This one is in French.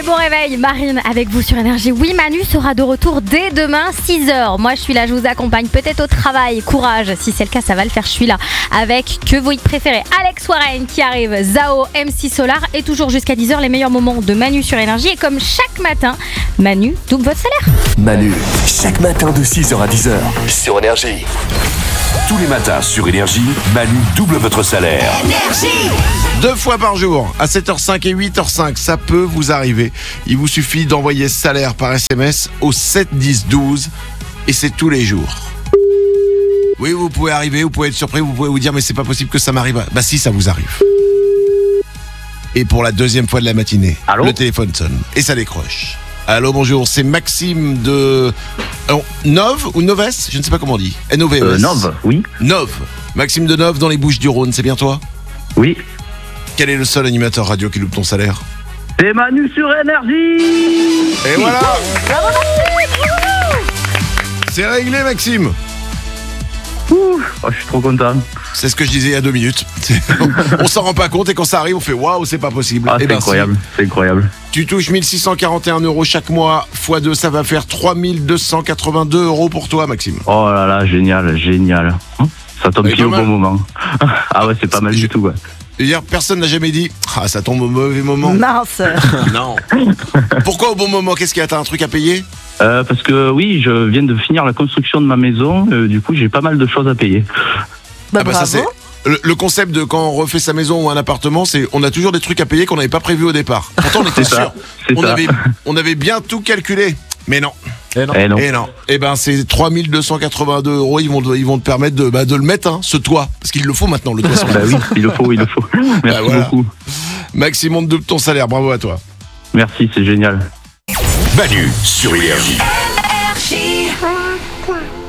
bon réveil, Marine avec vous sur Énergie. Oui, Manu sera de retour dès demain 6h. Moi je suis là, je vous accompagne peut-être au travail. Courage, si c'est le cas ça va le faire, je suis là. Avec que vous y préférez, Alex Warren qui arrive, Zao, MC Solar et toujours jusqu'à 10h les meilleurs moments de Manu sur Énergie. Et comme chaque matin, Manu double votre salaire. Manu, chaque matin de 6h à 10h sur Énergie. Tous les matins sur Énergie, Manu double votre salaire. Énergie ! 2 fois par jour, à 7h05 et 8h05, ça peut vous arriver. Il vous suffit d'envoyer salaire par SMS au 7 10 12 et c'est tous les jours. Oui, vous pouvez arriver, vous pouvez être surpris, vous pouvez vous dire mais c'est pas possible que ça m'arrive. Bah si, ça vous arrive. Et pour la deuxième fois de la matinée, Allô ? le téléphone sonne et ça décroche. Allô, bonjour, c'est Maxime de Nove ou Noves, je ne sais pas comment on dit. N-O-V-E-S. Nove, oui. Nove. Maxime de Nove dans les Bouches-du-Rhône, c'est bien toi ? Oui. Quel est le seul animateur radio qui loupe ton salaire ? C'est Manu sur Énergie. Et voilà. C'est réglé, Maxime. Oh, je suis trop content. C'est ce que je disais il y a 2 minutes. On s'en rend pas compte et quand ça arrive, on fait waouh, c'est pas possible. Ah, Eh c'est ben, incroyable, c'est incroyable. Tu touches 1641 € chaque mois, x2, ça va faire 3282 € pour toi, Maxime. Oh là là, génial, génial. Ça tombe Et pile pas au mal. bon moment. Ah ouais, c'est pas mal du tout, ouais. Je veux dire, personne n'a jamais dit ah, ça tombe au mauvais moment. Mince. Non. Pourquoi au bon moment ? Qu'est-ce qu'il y a ? T'as un truc à payer ? Parce que oui, je viens de finir la construction de ma maison. Du coup, j'ai pas mal de choses à payer. Bah, Ah bah ça c'est le concept de quand on refait sa maison ou un appartement, c'est on a toujours des trucs à payer qu'on n'avait pas prévu au départ. Pourtant on était C'est ça, sûr. c'est ça. On avait bien tout calculé. Mais non. Eh non. Et non. Et ben c'est 3282 €, ils vont te permettre de le mettre, hein, ce toit. Parce qu'il le faut maintenant, le toit. Bah oui, il le faut. Merci voilà. beaucoup. Maxime, on te double ton salaire, bravo à toi. Merci, c'est génial. Manu sur Énergie. Énergie.